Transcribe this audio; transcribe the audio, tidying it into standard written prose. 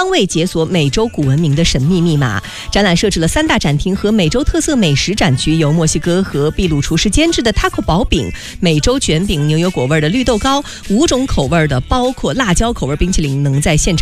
将为解锁美洲古文明的神秘密码。展览设置了3大展厅和美洲特色美食展区，由墨西哥和秘鲁厨师监制的 taco 薄饼、美洲卷饼、牛油果味的绿豆糕，5种口味的包括辣椒口味冰淇淋能在现场